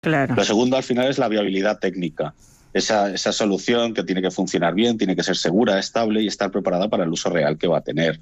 Claro. Lo segundo, al final, es la viabilidad técnica. Esa solución que tiene que funcionar bien, tiene que ser segura, estable y estar preparada para el uso real que va a tener.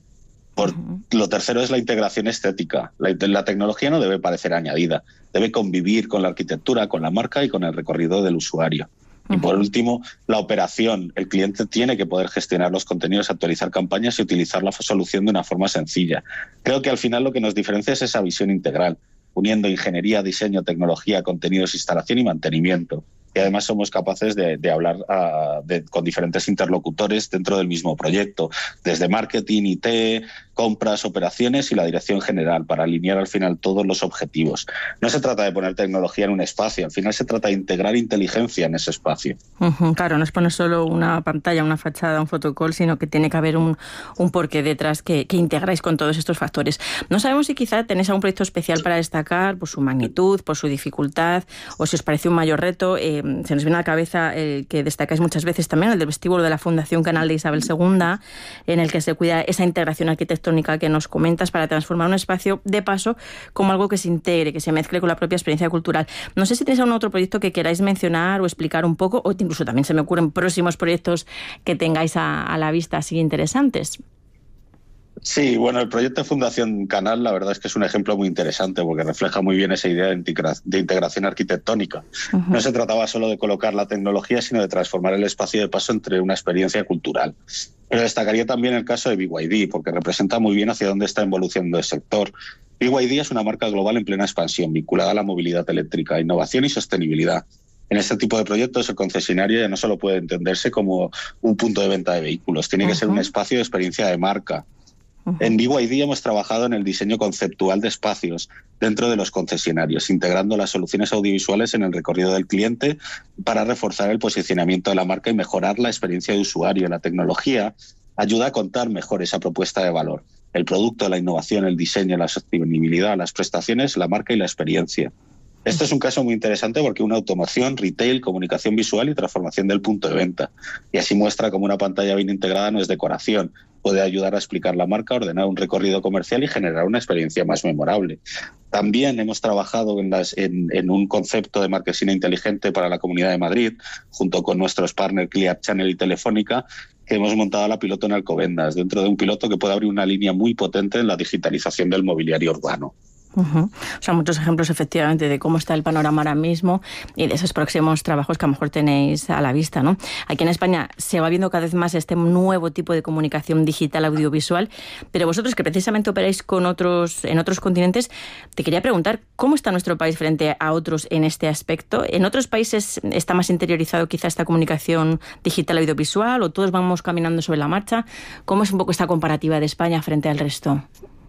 Lo tercero es la integración estética. La tecnología no debe parecer añadida, debe convivir con la arquitectura, con la marca y con el recorrido del usuario. Y por último, la operación. El cliente tiene que poder gestionar los contenidos, actualizar campañas y utilizar la solución de una forma sencilla. Creo que al final lo que nos diferencia es esa visión integral, uniendo ingeniería, diseño, tecnología, contenidos, instalación y mantenimiento. Y además somos capaces de hablar con diferentes interlocutores dentro del mismo proyecto, desde marketing, IT, compras, operaciones y la dirección general, para alinear al final todos los objetivos. No se trata de poner tecnología en un espacio, al final se trata de integrar inteligencia en ese espacio. Claro, no es poner solo una pantalla, una fachada, un photocall, sino que tiene que haber un porqué detrás que integráis con todos estos factores. No sabemos si quizá tenéis algún proyecto especial para destacar por su magnitud, por su dificultad, o si os parece un mayor reto. Se nos viene a la cabeza el que destacáis muchas veces también, el del vestíbulo de la Fundación Canal de Isabel II, en el que se cuida esa integración arquitectónica que nos comentas para transformar un espacio de paso como algo que se integre, que se mezcle con la propia experiencia cultural. No sé si tenéis algún otro proyecto que queráis mencionar o explicar un poco, o incluso también se me ocurren próximos proyectos que tengáis a la vista así interesantes. Sí, bueno, el proyecto de Fundación Canal la verdad es que es un ejemplo muy interesante porque refleja muy bien esa idea de integración arquitectónica. No se trataba solo de colocar la tecnología, sino de transformar el espacio de paso entre una experiencia cultural. Pero destacaría también el caso de BYD, porque representa muy bien hacia dónde está evolucionando el sector. BYD es una marca global en plena expansión, vinculada a la movilidad eléctrica, innovación y sostenibilidad. En este tipo de proyectos, el concesionario ya no solo puede entenderse como un punto de venta de vehículos, tiene que ser un espacio de experiencia de marca. En BYD hemos trabajado en el diseño conceptual de espacios dentro de los concesionarios, integrando las soluciones audiovisuales en el recorrido del cliente para reforzar el posicionamiento de la marca y mejorar la experiencia de usuario. La tecnología ayuda a contar mejor esa propuesta de valor. El producto, la innovación, el diseño, la sostenibilidad, las prestaciones, la marca y la experiencia. Este es un caso muy interesante porque una automación, retail, comunicación visual y transformación del punto de venta. Y así muestra cómo una pantalla bien integrada no es decoración. Puede ayudar a explicar la marca, ordenar un recorrido comercial y generar una experiencia más memorable. También hemos trabajado en un concepto de marketing inteligente para la Comunidad de Madrid, junto con nuestros partners Clear Channel y Telefónica, que hemos montado la piloto en Alcobendas, dentro de un piloto que puede abrir una línea muy potente en la digitalización del mobiliario urbano. O sea, muchos ejemplos efectivamente de cómo está el panorama ahora mismo y de esos próximos trabajos que a lo mejor tenéis a la vista, ¿no? Aquí en España se va viendo cada vez más este nuevo tipo de comunicación digital audiovisual, pero vosotros que precisamente operáis en otros continentes, te quería preguntar, ¿cómo está nuestro país frente a otros en este aspecto? ¿En otros países está más interiorizado quizá esta comunicación digital audiovisual o todos vamos caminando sobre la marcha? ¿Cómo es un poco esta comparativa de España frente al resto?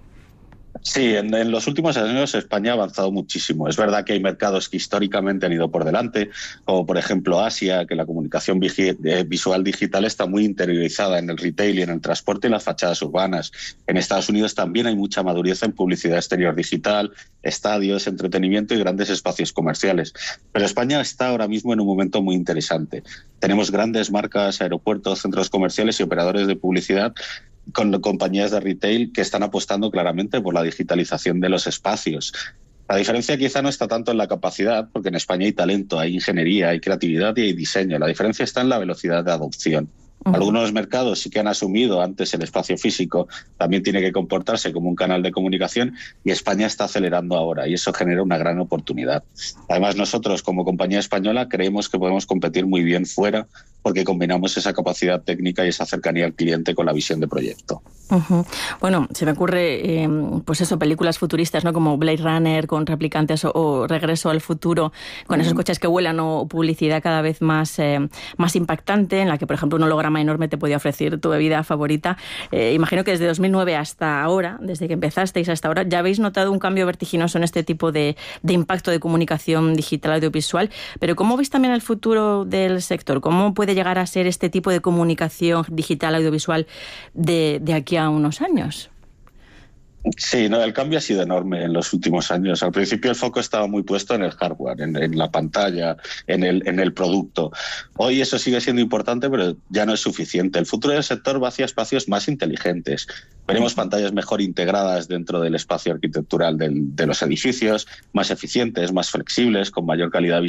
Sí, en los últimos años España ha avanzado muchísimo. Es verdad que hay mercados que históricamente han ido por delante, como por ejemplo Asia, que la comunicación visual digital está muy interiorizada en el retail y en el transporte y las fachadas urbanas. En Estados Unidos también hay mucha madurez en publicidad exterior digital, estadios, entretenimiento y grandes espacios comerciales. Pero España está ahora mismo en un momento muy interesante. Tenemos grandes marcas, aeropuertos, centros comerciales y operadores de publicidad con compañías de retail que están apostando claramente por la digitalización de los espacios. La diferencia quizá no está tanto en la capacidad, porque en España hay talento, hay ingeniería, hay creatividad y hay diseño. La diferencia está en la velocidad de adopción. Algunos mercados sí que han asumido antes el espacio físico, también tiene que comportarse como un canal de comunicación y España está acelerando ahora y eso genera una gran oportunidad. Además, nosotros como compañía española creemos que podemos competir muy bien fuera porque combinamos esa capacidad técnica y esa cercanía al cliente con la visión de proyecto. Bueno, se me ocurre, pues eso, películas futuristas, ¿no? Como Blade Runner con replicantes o Regreso al futuro, con esos coches que vuelan o publicidad cada vez más impactante, en la que, por ejemplo, un holograma enorme te podía ofrecer tu bebida favorita. Imagino que desde 2009 hasta ahora, desde que empezasteis hasta ahora, ya habéis notado un cambio vertiginoso en este tipo de impacto de comunicación digital audiovisual. Pero ¿cómo veis también el futuro del sector? ¿Cómo puede llegar a ser este tipo de comunicación digital audiovisual de aquí a unos años? Sí, no, el cambio ha sido enorme en los últimos años. Al principio el foco estaba muy puesto en el hardware, en la pantalla, en el producto. Hoy eso sigue siendo importante, pero ya no es suficiente. El futuro del sector va hacia espacios más inteligentes. Veremos pantallas mejor integradas dentro del espacio arquitectural de los edificios, más eficientes, más flexibles, con mayor calidad visual